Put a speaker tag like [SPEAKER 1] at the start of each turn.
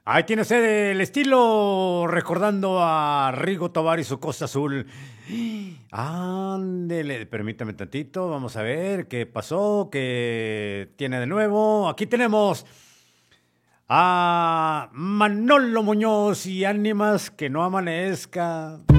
[SPEAKER 1] Ahí tiene usted el estilo recordando a Rigo Tobar y su Costa Azul. Ándele, permítame tantito, vamos a ver qué pasó, qué tiene de nuevo. Aquí tenemos a Manolo Muñoz y Ánimas que no amanezca.